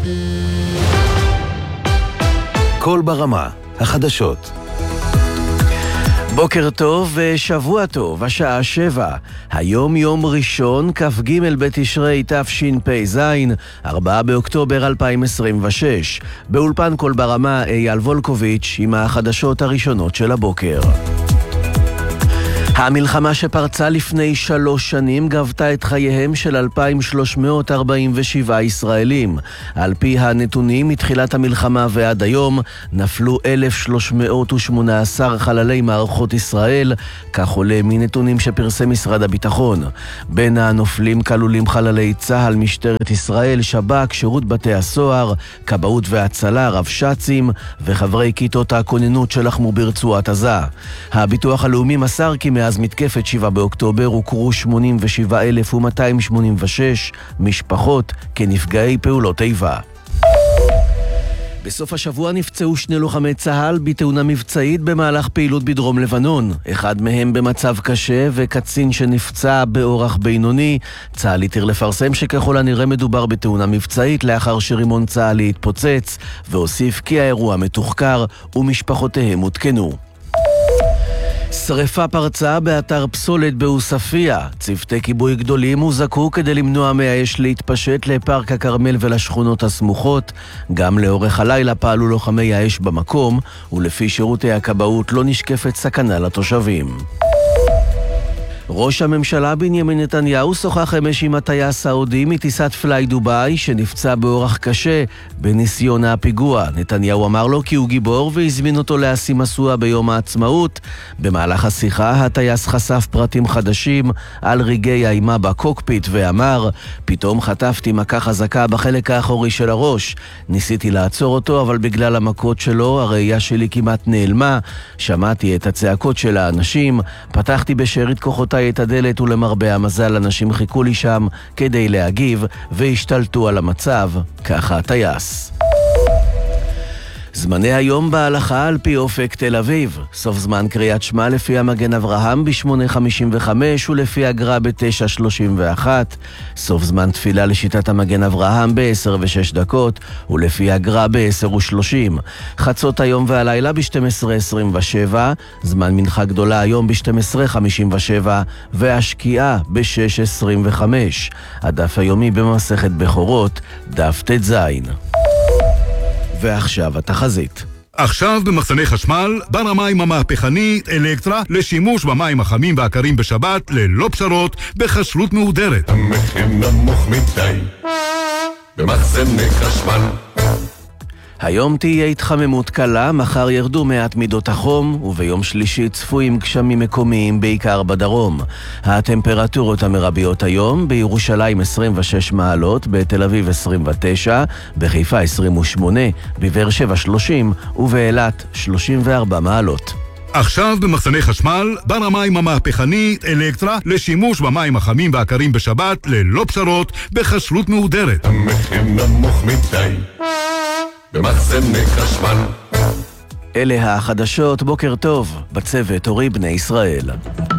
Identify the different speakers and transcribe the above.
Speaker 1: קול ברמה, החדשות. בוקר טוב ושבוע טוב, השעה 7. היום יום ראשון, כ"ג בתשרי תשפ"ז, 4 באוקטובר 2026. באולפן קול ברמה, אייל וולקוביץ' עם החדשות הראשונות של הבוקר. המלחמה שפרצה לפני 3 שנים גבתה את חייהם של 2,347 ישראלים. על פי הנתונים, מתחילת המלחמה ועד היום נפלו 1,318 חללי מערכות ישראל, כך עולה מנתונים שפרסם משרד הביטחון. בין הנופלים כלולים חללי צה"ל, משטרת ישראל, שב"כ, שירות בתי הסוהר, כבאות והצלה, רבש"צים וחברי כיתות הכוננות שלחמו ברצועת עזה. הביטוח הלאומי מסר כי מאז מתקפת 7 באוקטובר הוכרו 87,286 משפחות כנפגעי פעולות איבה. בסוף השבוע נפצעו 2 לוחמי צה"ל בתאונה מבצעית במהלך פעילות בדרום לבנון. אחד מהם במצב קשה וקצין שנפצע באורח בינוני. צה"ל התיר לפרסם שככל הנראה מדובר בתאונה מבצעית לאחר שרימון צה"ל התפוצץ, והוסיף כי האירוע מתוחקר ומשפחותיהם הותקנו. שריפה פרצה באתר פסולת בעוספיה. צוותי כיבוי גדולים הוזעקו כדי למנוע מהאש להתפשט לפארק הכרמל ולשכונות הסמוכות. גם לאורך הלילה פעלו לוחמי האש במקום, ולפי שירותי הכבאות לא נשקפת סכנה לתושבים. ראש הממשלה בנימין נתניהו שוחח אמש עם הטייס סעודי מטיסת פליי דוביי שנפצע באורח קשה בניסיון הפיגוע. נתניהו אמר לו כי הוא גיבור והזמין אותו להשיא מסוע ביום העצמאות. במהלך השיחה הטייס חשף פרטים חדשים על רגעי האימה בקוקפיט ואמר: פתאום חטפתי מכה חזקה בחלק האחורי של הראש. ניסיתי לעצור אותו, אבל בגלל המכות שלו הראייה שלי כמעט נעלמה. שמעתי את הצעקות של האנשים, פתחתי בשארית כוחותיי את הדלת, ולמרבה המזל אנשים חיכו לי שם כדי להגיב והשתלטו על המצב. ככה הטייס. זמני היום בהלכה על פי אופק תל אביב. סוף זמן קריאת שמע לפי המגן אברהם ב-8:55 ולפי הגר"א ב-9:31. סוף זמן תפילה לשיטת המגן אברהם ב-10:06 ולפי הגר"א ב-10:30. חצות היום והלילה ב-12:27, זמן מנחה גדולה היום ב-12:57 והשקיעה ב-6:25. הדף היומי במסכת בכורות, דף ט"ז. ועכשיו התחזית.
Speaker 2: עכשיו במחסני חשמל, בר המים המהפכני אלקטרה לשימוש במים החמים והקרים בשבת ללא פשרות בכשרות מהודרת.
Speaker 3: המחיר נמוך מדי במחסני חשמל.
Speaker 1: היום תהיה התחממות קלה, מחר ירדו מעט מידות החום, וביום שלישי צפויים גשמים מקומיים בעיקר בדרום. הטמפרטורות המרביות היום: בירושלים 26 מעלות, בתל אביב 29, בחיפה 28, בבאר שבע 30 ובאילת 34 מעלות.
Speaker 2: עכשיו במחסני חשמל, בר המים המהפכני אלקטרה לשימוש במים החמים והקרים בשבת ללא פשרות בכשרות מהודרת.
Speaker 3: המחיר נמוך מדי במחסני חשמל.
Speaker 1: אלה החדשות, בוקר טוב. בצוות אורי בני ישראל.